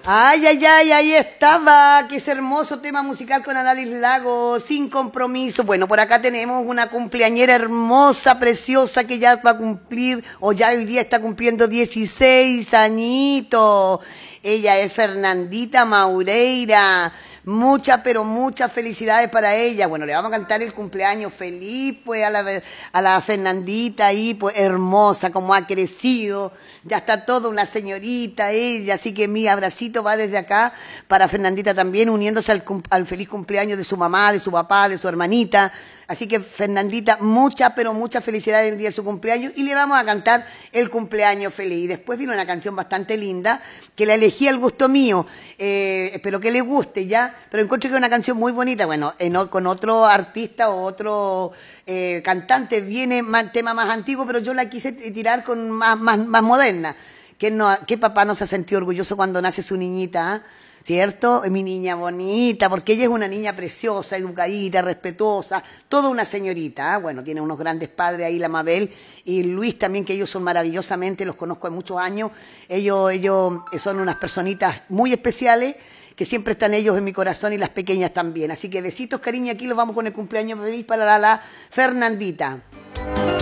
Ay, ay, ay, ahí estaba, que es hermoso tema musical con Adalis Lago, Sin Compromiso. Bueno, por acá tenemos una cumpleañera hermosa, preciosa, que ya va a cumplir, o ya hoy día está cumpliendo 16 añitos. Ella es Fernandita Maureira. Muchas, pero muchas felicidades para ella. Bueno, le vamos a cantar el cumpleaños feliz, pues, a la Fernandita ahí, pues, hermosa, como ha crecido. Ya está toda una señorita ella, así que mi abracito va desde acá para Fernandita también, uniéndose al feliz cumpleaños de su mamá, de su papá, de su hermanita. Así que, Fernandita, muchas, pero muchas felicidades el día de su cumpleaños y le vamos a cantar el cumpleaños feliz. Y después vino una canción bastante linda que la elegí al gusto mío. Espero que le guste ya, pero encuentro que es una canción muy bonita. Bueno, con otro artista o otro cantante viene tema más antiguo, pero yo la quise tirar con más moderna. ¿Qué papá no se ha sentido orgulloso cuando nace su niñita? ¿Cierto? Mi niña bonita, porque ella es una niña preciosa, educadita, respetuosa, toda una señorita. Bueno, tiene unos grandes padres ahí, la Mabel y Luis también, que ellos son maravillosamente, los conozco de muchos años. Ellos son unas personitas muy especiales, que siempre están ellos en mi corazón y las pequeñas también. Así que besitos, cariño, aquí los vamos con el cumpleaños feliz para la Fernandita.